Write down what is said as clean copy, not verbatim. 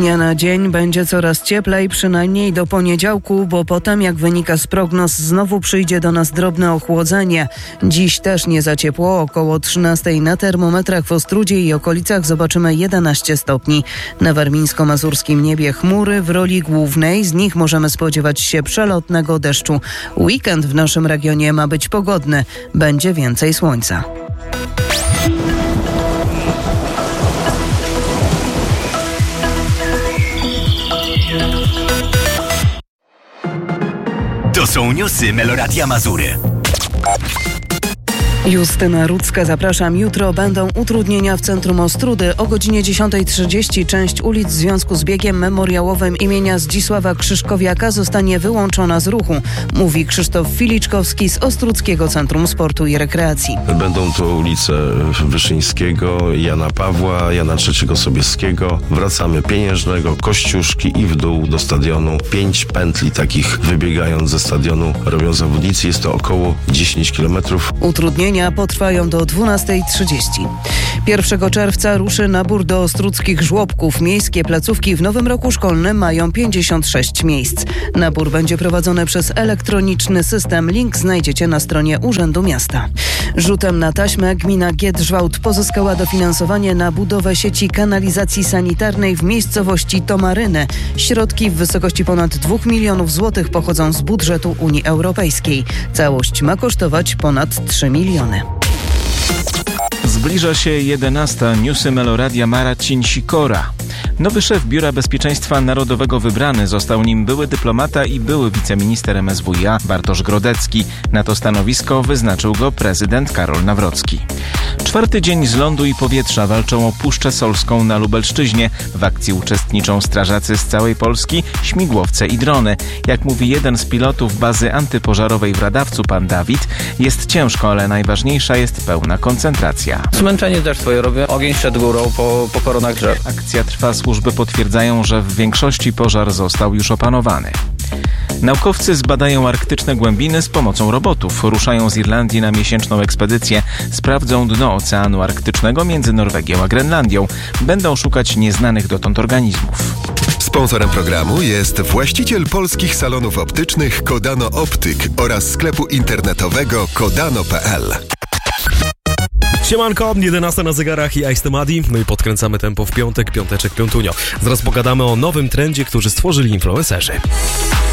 dnia na dzień będzie coraz cieplej, przynajmniej do poniedziałku, bo potem, jak wynika z prognoz, znowu przyjdzie do nas drobne ochłodzenie. Dziś też nie za ciepło, około 13 na termometrach w Ostródzie i okolicach zobaczymy 11 stopni. Na warmińsko-mazurskim niebie chmury w roli głównej, z nich możemy spodziewać się przelotnego deszczu. Weekend w naszym regionie ma być pogodny, będzie więcej słońca. To są newsy Meloradia Mazury. Justyna Rudzka, zapraszam. Jutro będą utrudnienia w centrum Ostródy. O godzinie 10:30 część ulic w związku z biegiem memoriałowym imienia Zdzisława Krzyżkowiaka zostanie wyłączona z ruchu, mówi Krzysztof Filiczkowski z Ostródzkiego Centrum Sportu i Rekreacji. Będą to ulice Wyszyńskiego, Jana Pawła, Jana III Sobieskiego. Wracamy Pieniężnego, Kościuszki i w dół do stadionu. 5 pętli takich wybiegając ze stadionu robią zawodnicy. Jest to około 10 km. Utrudnienia potrwają do 12:30. 1 czerwca ruszy nabór do ostródzkich żłobków. Miejskie placówki w nowym roku szkolnym mają 56 miejsc. Nabór będzie prowadzony przez elektroniczny system. Link znajdziecie na stronie Urzędu Miasta. Rzutem na taśmę gmina Giedrzwałd pozyskała dofinansowanie na budowę sieci kanalizacji sanitarnej w miejscowości Tomaryny. Środki w wysokości ponad 2 milionów złotych pochodzą z budżetu Unii Europejskiej. Całość ma kosztować ponad 3 miliony. Zbliża się 11. Newsy Meloradia Marcin Sikora. Nowy szef Biura Bezpieczeństwa Narodowego wybrany został nim były dyplomata i były wiceminister MSWiA Bartosz Grodecki. Na to stanowisko wyznaczył go prezydent Karol Nawrocki. 4. dzień z lądu i powietrza walczą o Puszczę Solską na Lubelszczyźnie. W akcji uczestniczą strażacy z całej Polski, śmigłowce i drony. Jak mówi jeden z pilotów bazy antypożarowej w Radawcu, pan Dawid, jest ciężko, ale najważniejsza jest pełna koncentracja. Zmęczenie też swoje robię. Ogień szedł górą po koronach drzew. Akcja trwa, służby potwierdzają, że w większości pożar został już opanowany. Naukowcy zbadają arktyczne głębiny z pomocą robotów. Ruszają z Irlandii na miesięczną ekspedycję. Sprawdzą dno Oceanu Arktycznego między Norwegią a Grenlandią. Będą szukać nieznanych dotąd organizmów. Sponsorem programu jest właściciel polskich salonów optycznych Kodano Optyk oraz sklepu internetowego kodano.pl. Siemanko, 11 na zegarach i Ice Madi. No i podkręcamy tempo w piątek, piąteczek, piątunio. Zaraz pogadamy o nowym trendzie, który stworzyli influencerzy.